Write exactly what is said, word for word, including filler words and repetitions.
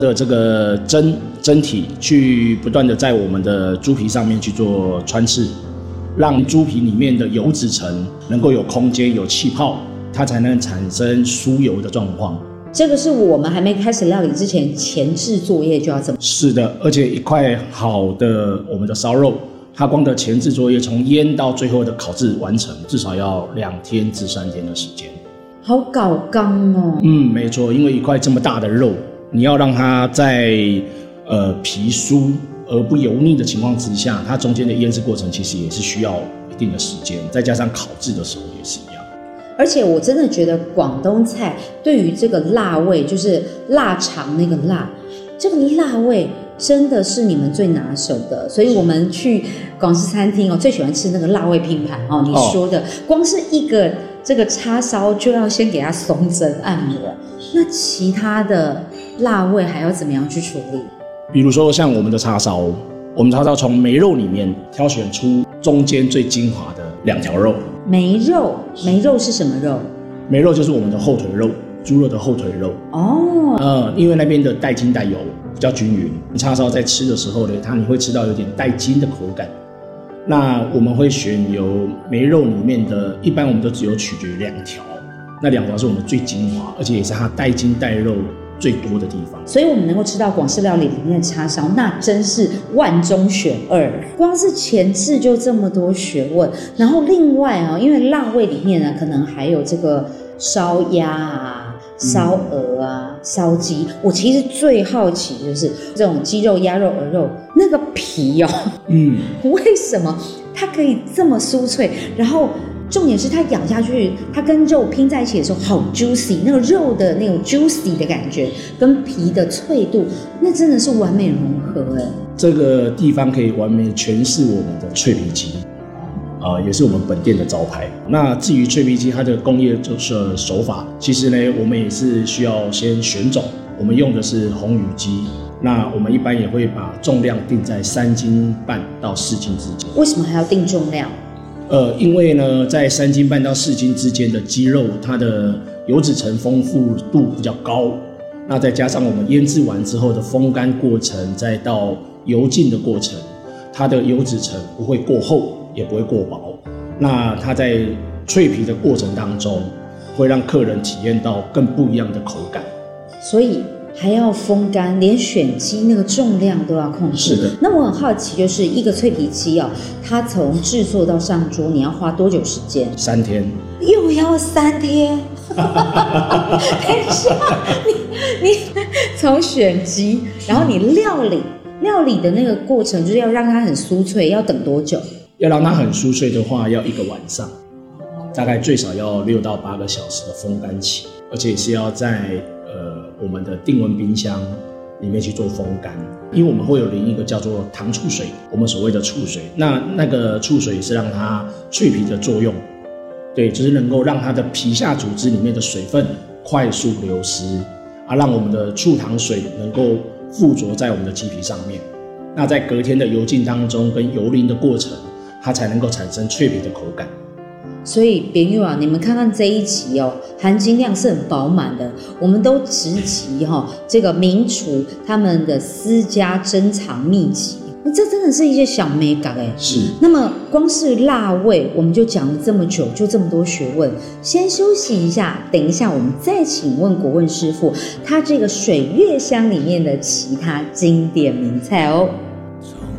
的这个针针体去不断的在我们的猪皮上面去做穿刺，让猪皮里面的油脂层能够有空间、有气泡，它才能产生酥油的状况。 这个是我们还没开始料理之前前置作业就要这么。 是的，而且一块好的我们的烧肉，它光的前置作业从腌到最后的烤制完成，至少要两天至三天的时间。 好搞刚哦。 嗯，没错，因为一块这么大的肉，你要让它在呃皮酥而不油腻的情况之下，它中间的腌制过程其实也是需要一定的时间，再加上烤制的时候也是一样。 而且我真的觉得广东菜对于这个辣味，就是腊肠那个辣，这个辣味真的是你们最拿手的。所以我们去广式餐厅哦，最喜欢吃那个辣味拼盘哦。你说的，哦、光是一个这个叉烧就要先给它松针按摩，那其他的辣味还要怎么样去处理？ 比如说像我们的叉烧，我们叉烧从梅肉里面挑选出中间最精华的两条肉。 梅肉，梅肉是什么肉？ 梅肉就是我们的后腿肉，猪肉的后腿肉。 哦， 呃，因为那边的带筋带油比较均匀，叉烧在吃的时候呢，它你会吃到有点带筋的口感。那我们会选由梅肉里面的，一般我们都只有取决两条，那两条是我们最精华，而且也是它带筋带肉最多的地方。 所以我们能够吃到广式料理里面的叉烧，那真是万中选二。光是前置就这么多学问，然后另外啊，因为辣味里面呢，可能还有这个烧鸭啊、烧鹅啊、烧鸡。我其实最好奇就是这种鸡肉、鸭肉、鹅肉那个皮哦，嗯，为什么它可以这么酥脆？然后重点是它咬下去，它跟肉拼在一起的时候好 juicy， 那个肉的那种 juicy 的感觉跟皮的脆度，那真的是完美融合哎。 这个地方可以完美诠释我们的脆皮鸡，啊、呃，也是我们本店的招牌。那至于脆皮鸡它的工业就是手法，其实呢，我们也是需要先选种，我们用的是红羽鸡。那我们一般也会把重量定在三斤半到四斤之间。 为什么还要定重量？ 呃，因为呢，在三斤半到四斤之间的鸡肉，它的油脂层丰富度比较高。那再加上我们腌制完之后的风干过程，再到油浸的过程，它的油脂层不会过厚，也不会过薄。那它在脆皮的过程当中，会让客人体验到更不一样的口感。 所以还要风干，连选鸡那个重量都要控制。 是的。 那我很好奇，就是一个脆皮鸡哦，它从制作到上桌，你要花多久时间？ 三天。 又要三天？等一下，你你从选鸡，然后你料理料理的那个过程，就是要让它很酥脆，要等多久？ 要让它很酥脆的话，要一个晚上，大概最少要六到八个小时的风干期，而且是要在呃我们的定温冰箱里面去做风干，因为我们会有淋一个叫做糖醋水，我们所谓的醋水，那那个醋水也是让它脆皮的作用，对，就是能够让它的皮下组织里面的水分快速流失，啊，让我们的醋糖水能够附着在我们的鸡皮上面，那在隔天的油浸当中跟油淋的过程，它才能够产生脆皮的口感。 所以朋友啊，你们看看这一集哦，含金量是很饱满的。我们都直击哈、哦、这个名厨他们的私家珍藏秘籍，这真的是一些小美感哎。 是。 那么光是辣味，我们就讲了这么久，就这么多学问。先休息一下，等一下我们再请问国问师傅，他这个水月香里面的其他经典名菜哦。